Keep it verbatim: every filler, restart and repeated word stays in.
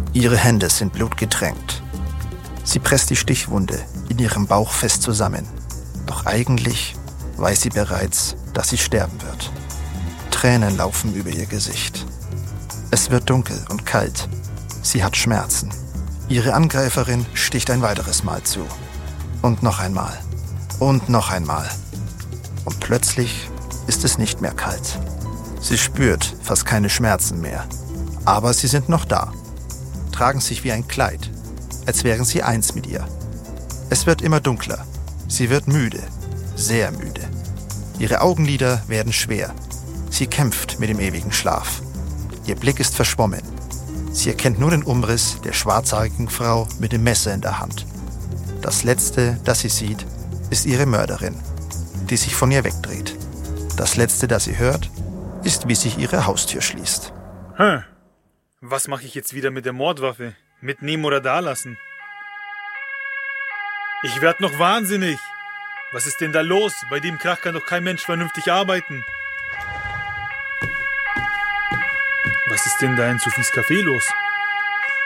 Ihre Hände sind blutgetränkt. Sie presst die Stichwunde in ihrem Bauch fest zusammen. Doch eigentlich weiß sie bereits, dass sie sterben wird. Tränen laufen über ihr Gesicht. Es wird dunkel und kalt. Sie hat Schmerzen. Ihre Angreiferin sticht ein weiteres Mal zu. Und noch einmal. Und noch einmal. Und plötzlich ist es nicht mehr kalt. Sie spürt fast keine Schmerzen mehr. Aber sie sind noch da. Tragen sich wie ein Kleid, als wären sie eins mit ihr. Es wird immer dunkler. Sie wird müde, sehr müde. Ihre Augenlider werden schwer. Sie kämpft mit dem ewigen Schlaf. Ihr Blick ist verschwommen. Sie erkennt nur den Umriss der schwarzhaarigen Frau mit dem Messer in der Hand. Das Letzte, das sie sieht, ist ihre Mörderin, die sich von ihr wegdreht. Das Letzte, das sie hört, ist, wie sich ihre Haustür schließt. Hm. Was mache ich jetzt wieder mit der Mordwaffe? Mitnehmen oder dalassen? Ich werd noch wahnsinnig. Was ist denn da los? Bei dem Krach kann doch kein Mensch vernünftig arbeiten. Was ist denn da in Sophies Café los?